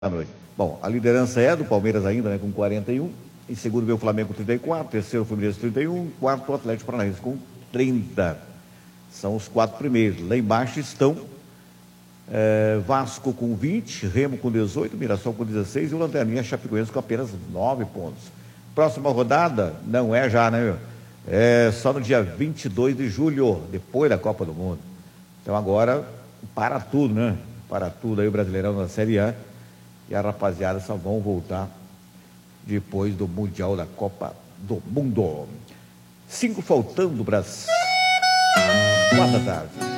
à noite. Bom, a liderança é do Palmeiras ainda, né, com 41. Em segundo veio o Flamengo com 34, terceiro o Fluminense com 31, quarto o Atlético Paranaense com 30. São os 4 primeiros. Lá embaixo estão Vasco com 20, Remo com 18, Mirassol com 16 e o Lanterninha Chapecoense com apenas 9 pontos. Próxima rodada, não é já, né, meu? É só no dia 22 de julho, depois da Copa do Mundo. Então agora, para tudo, né? Para tudo aí o Brasileirão na Série A. E a rapaziada só vão voltar depois do Mundial da Copa do Mundo. 5 faltando para as 4 da tarde.